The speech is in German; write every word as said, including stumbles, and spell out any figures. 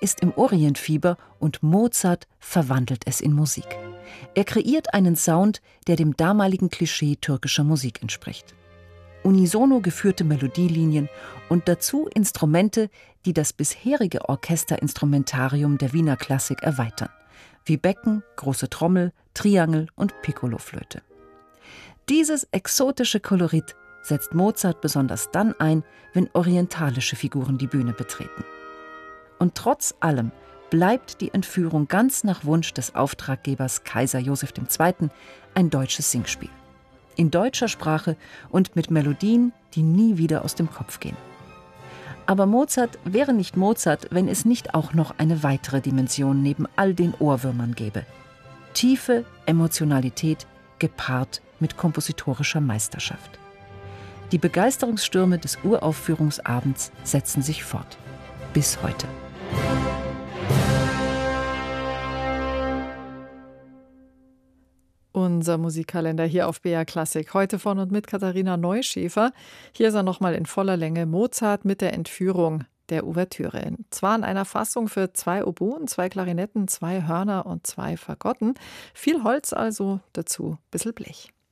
ist im Orientfieber und Mozart verwandelt es in Musik. Er kreiert einen Sound, der dem damaligen Klischee türkischer Musik entspricht. Unisono geführte Melodielinien und dazu Instrumente, die das bisherige Orchesterinstrumentarium der Wiener Klassik erweitern, wie Becken, große Trommel, Triangel und Piccoloflöte. Dieses exotische Kolorit setzt Mozart besonders dann ein, wenn orientalische Figuren die Bühne betreten. Und trotz allem bleibt die Entführung ganz nach Wunsch des Auftraggebers Kaiser Joseph der Zweite. ein deutsches Singspiel. In deutscher Sprache und mit Melodien, die nie wieder aus dem Kopf gehen. Aber Mozart wäre nicht Mozart, wenn es nicht auch noch eine weitere Dimension neben all den Ohrwürmern gäbe. Tiefe Emotionalität gepaart mit kompositorischer Meisterschaft. Die Begeisterungsstürme des Uraufführungsabends setzen sich fort. Bis heute. Unser Musikkalender hier auf B R Klassik. Heute von und mit Katharina Neuschäfer. Hier ist er nochmal in voller Länge. Mozart mit der Entführung der Ouvertüre. Zwar in einer Fassung für zwei Oboen, zwei Klarinetten, zwei Hörner und zwei Fagotten. Viel Holz also, dazu ein bisschen Blech.